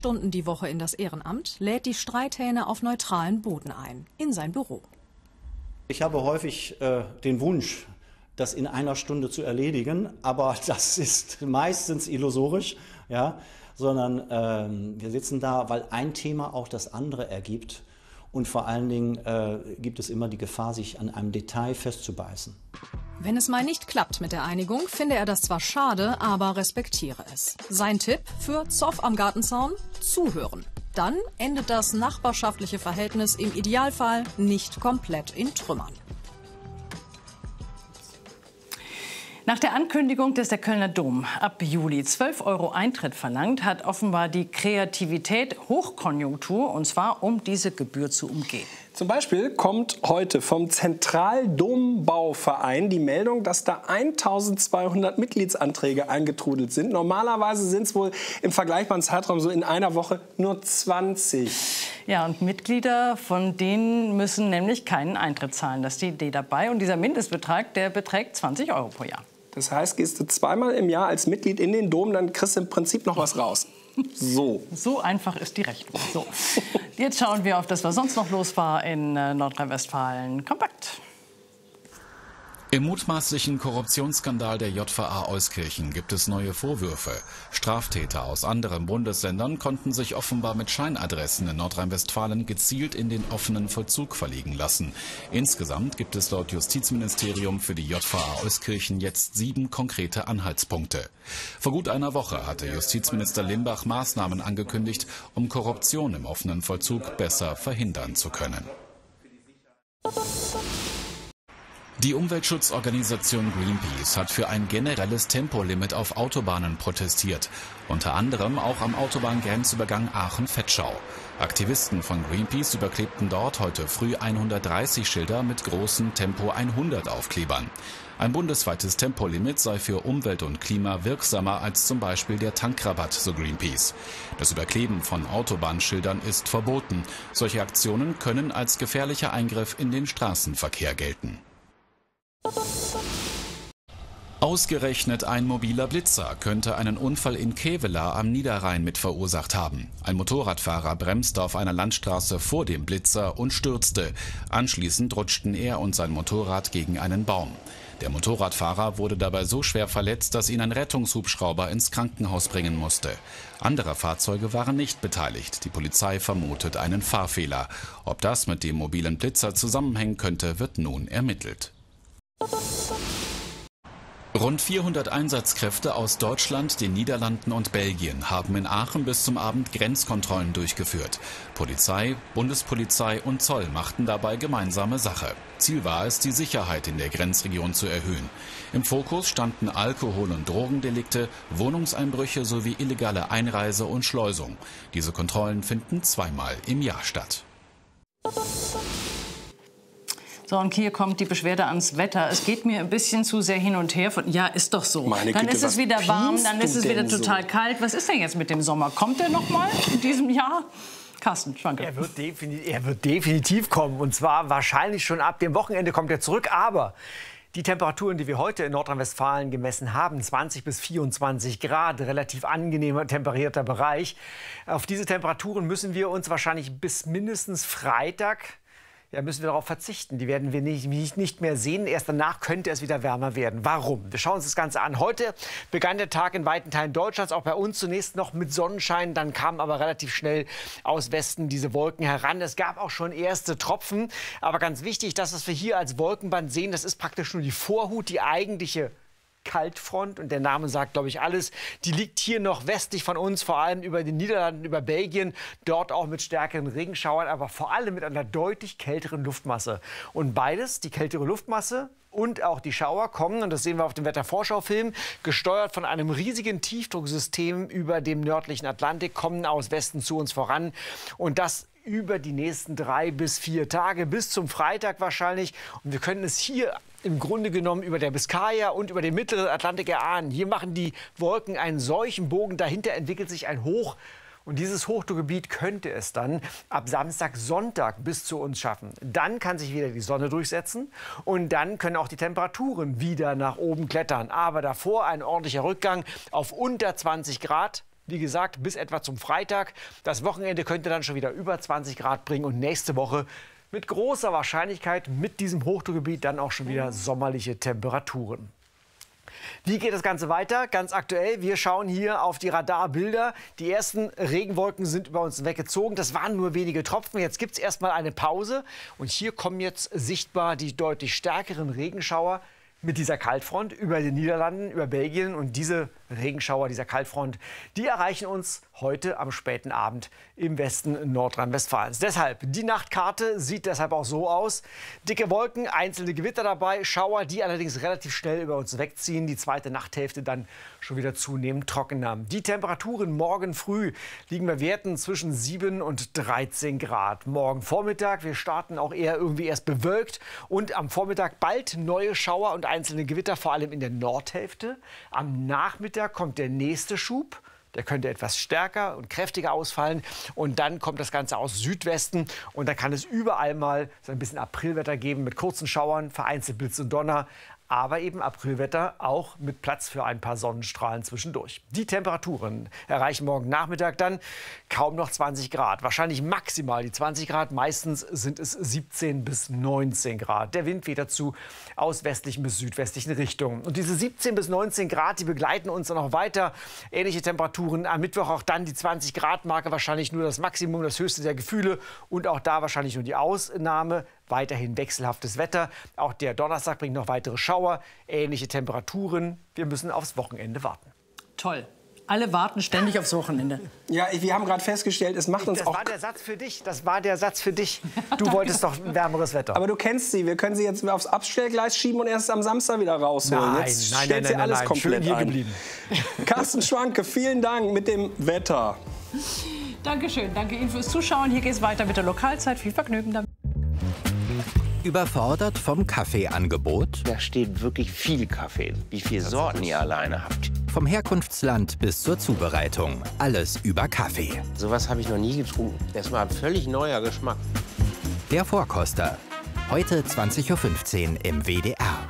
Stunden die Woche in das Ehrenamt, lädt die Streithähne auf neutralen Boden ein, in sein Büro. Ich habe häufig den Wunsch, das in einer Stunde zu erledigen, aber das ist meistens illusorisch, ja, sondern wir sitzen da, weil ein Thema auch das andere ergibt und vor allen Dingen gibt es immer die Gefahr, sich an einem Detail festzubeißen. Wenn es mal nicht klappt mit der Einigung, finde er das zwar schade, aber respektiere es. Sein Tipp für Zoff am Gartenzaun? Zuhören. Dann endet das nachbarschaftliche Verhältnis im Idealfall nicht komplett in Trümmern. Nach der Ankündigung, dass der Kölner Dom ab Juli 12 € Eintritt verlangt, hat offenbar die Kreativität Hochkonjunktur, und zwar um diese Gebühr zu umgehen. Zum Beispiel kommt heute vom Zentraldombauverein die Meldung, dass da 1200 Mitgliedsanträge eingetrudelt sind. Normalerweise sind es wohl im vergleichbaren Zeitraum so in einer Woche nur 20. Ja, und Mitglieder von denen müssen nämlich keinen Eintritt zahlen. Das ist die Idee dabei. Und dieser Mindestbetrag, der beträgt 20 € pro Jahr. Das heißt, gehst du zweimal im Jahr als Mitglied in den Dom, dann kriegst du im Prinzip noch was raus. So. So einfach ist die Rechnung. So. Jetzt schauen wir auf das, was sonst noch los war in Nordrhein-Westfalen. Kompakt. Im mutmaßlichen Korruptionsskandal der JVA Euskirchen gibt es neue Vorwürfe. Straftäter aus anderen Bundesländern konnten sich offenbar mit Scheinadressen in Nordrhein-Westfalen gezielt in den offenen Vollzug verlegen lassen. Insgesamt gibt es laut Justizministerium für die JVA Euskirchen jetzt 7 konkrete Anhaltspunkte. Vor gut einer Woche hatte Justizminister Limbach Maßnahmen angekündigt, um Korruption im offenen Vollzug besser verhindern zu können. Die Umweltschutzorganisation Greenpeace hat für ein generelles Tempolimit auf Autobahnen protestiert, unter anderem auch am Autobahngrenzübergang Aachen-Vetschau. Aktivisten von Greenpeace überklebten dort heute früh 130 Schilder mit großen Tempo 100 Aufklebern. Ein bundesweites Tempolimit sei für Umwelt und Klima wirksamer als zum Beispiel der Tankrabatt, so Greenpeace. Das Überkleben von Autobahnschildern ist verboten. Solche Aktionen können als gefährlicher Eingriff in den Straßenverkehr gelten. Ausgerechnet ein mobiler Blitzer könnte einen Unfall in Kevelaer am Niederrhein mit verursacht haben. Ein Motorradfahrer bremste auf einer Landstraße vor dem Blitzer und stürzte. Anschließend rutschten er und sein Motorrad gegen einen Baum. Der Motorradfahrer wurde dabei so schwer verletzt, dass ihn ein Rettungshubschrauber ins Krankenhaus bringen musste. Andere Fahrzeuge waren nicht beteiligt. Die Polizei vermutet einen Fahrfehler. Ob das mit dem mobilen Blitzer zusammenhängen könnte, wird nun ermittelt. Rund 400 Einsatzkräfte aus Deutschland, den Niederlanden und Belgien haben in Aachen bis zum Abend Grenzkontrollen durchgeführt. Polizei, Bundespolizei und Zoll machten dabei gemeinsame Sache. Ziel war es, die Sicherheit in der Grenzregion zu erhöhen. Im Fokus standen Alkohol- und Drogendelikte, Wohnungseinbrüche sowie illegale Einreise und Schleusung. Diese Kontrollen finden zweimal im Jahr statt. So, und hier kommt die Beschwerde ans Wetter. Es geht mir ein bisschen zu sehr hin und her. Ja, ist doch so. Meine dann Güte, ist es wieder warm, dann ist es wieder so total kalt. Was ist denn jetzt mit dem Sommer? Kommt der noch mal in diesem Jahr? Carsten Schwanke. Er wird definitiv kommen. Und zwar wahrscheinlich schon ab dem Wochenende kommt er zurück. Aber die Temperaturen, die wir heute in Nordrhein-Westfalen gemessen haben, 20 bis 24 Grad, relativ angenehmer temperierter Bereich. Auf diese Temperaturen müssen wir uns wahrscheinlich bis mindestens Freitag müssen wir darauf verzichten. Die werden wir nicht mehr sehen. Erst danach könnte es wieder wärmer werden. Warum? Wir schauen uns das Ganze an. Heute begann der Tag in weiten Teilen Deutschlands, auch bei uns zunächst noch mit Sonnenschein. Dann kamen aber relativ schnell aus Westen diese Wolken heran. Es gab auch schon erste Tropfen. Aber ganz wichtig, das, was wir hier als Wolkenband sehen, das ist praktisch nur die Vorhut, die eigentliche Kaltfront, und der Name sagt, glaube ich, alles. Die liegt hier noch westlich von uns, vor allem über den Niederlanden, über Belgien, dort auch mit stärkeren Regenschauern, aber vor allem mit einer deutlich kälteren Luftmasse. Und beides, die kältere Luftmasse und auch die Schauer, kommen, und das sehen wir auf dem Wettervorschaufilm, gesteuert von einem riesigen Tiefdrucksystem über dem nördlichen Atlantik, kommen aus Westen zu uns voran, und das über die nächsten 3 bis 4 Tage, bis zum Freitag wahrscheinlich. Und wir können es hier im Grunde genommen über der Biskaya und über den mittleren Atlantik erahnen. Hier machen die Wolken einen solchen Bogen, dahinter entwickelt sich ein Hoch. Und dieses Hochdruckgebiet könnte es dann ab Samstag, Sonntag bis zu uns schaffen. Dann kann sich wieder die Sonne durchsetzen und dann können auch die Temperaturen wieder nach oben klettern. Aber davor ein ordentlicher Rückgang auf unter 20 Grad. Wie gesagt, bis etwa zum Freitag. Das Wochenende könnte dann schon wieder über 20 Grad bringen und nächste Woche mit großer Wahrscheinlichkeit mit diesem Hochdruckgebiet dann auch schon wieder sommerliche Temperaturen. Wie geht das Ganze weiter? Ganz aktuell, wir schauen hier auf die Radarbilder. Die ersten Regenwolken sind über uns weggezogen. Das waren nur wenige Tropfen. Jetzt gibt es erstmal eine Pause. Und hier kommen jetzt sichtbar die deutlich stärkeren Regenschauer mit dieser Kaltfront über den Niederlanden, über Belgien. Und diese Regenschauer, dieser Kaltfront, die erreichen uns heute am späten Abend im Westen Nordrhein-Westfalens. Deshalb, die Nachtkarte sieht deshalb auch so aus. Dicke Wolken, einzelne Gewitter dabei, Schauer, die allerdings relativ schnell über uns wegziehen. Die zweite Nachthälfte dann schon wieder zunehmend trockener. Die Temperaturen morgen früh liegen bei Werten zwischen 7 und 13 Grad. Morgen Vormittag, wir starten auch eher irgendwie erst bewölkt. Und am Vormittag bald neue Schauer und einzelne Gewitter, vor allem in der Nordhälfte. Am Nachmittag kommt der nächste Schub. Der könnte etwas stärker und kräftiger ausfallen. Und dann kommt das Ganze aus Südwesten. Und da kann es überall mal so ein bisschen Aprilwetter geben mit kurzen Schauern, vereinzelt Blitz und Donner. Aber eben Aprilwetter auch mit Platz für ein paar Sonnenstrahlen zwischendurch. Die Temperaturen erreichen morgen Nachmittag dann kaum noch 20 Grad. Wahrscheinlich maximal die 20 Grad. Meistens sind es 17 bis 19 Grad. Der Wind weht dazu aus westlichen bis südwestlichen Richtungen. Und diese 17 bis 19 Grad, die begleiten uns dann auch weiter. Ähnliche Temperaturen am Mittwoch, auch dann die 20 Grad Marke. Wahrscheinlich nur das Maximum, das höchste der Gefühle. Und auch da wahrscheinlich nur die Ausnahme. Weiterhin wechselhaftes Wetter. Auch der Donnerstag bringt noch weitere Schauer, ähnliche Temperaturen. Wir müssen aufs Wochenende warten. Toll. Alle warten ständig aufs Wochenende. Ja, wir haben gerade festgestellt, es macht uns das auch... Das war der Satz für dich. Das war der Satz für dich. Du wolltest doch wärmeres Wetter. Aber du kennst sie. Wir können sie jetzt aufs Abstellgleis schieben und erst am Samstag wieder rausholen. Nein, jetzt nein, stellt sie alles nein. komplett Schön hier ein. geblieben. Carsten Schwanke, vielen Dank mit dem Wetter. Dankeschön. Danke Ihnen fürs Zuschauen. Hier geht es weiter mit der Lokalzeit. Viel Vergnügen damit. Überfordert vom Kaffeeangebot? Da steht wirklich viel Kaffee. Wie viele Sorten ihr alleine habt. Vom Herkunftsland bis zur Zubereitung. Alles über Kaffee. Sowas habe ich noch nie getrunken. Das war ein völlig neuer Geschmack. Der Vorkoster. Heute 20:15 Uhr im WDR.